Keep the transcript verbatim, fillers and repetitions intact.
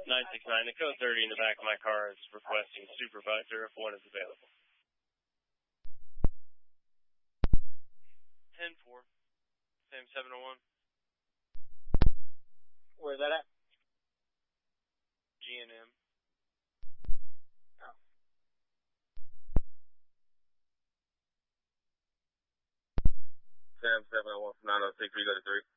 nine six nine, the code thirty in the back of my car is requesting supervisor if one is available. ten four, same seven oh one. Where's that at? G and M. Oh. Sam seven oh one from nine oh six, we go to three.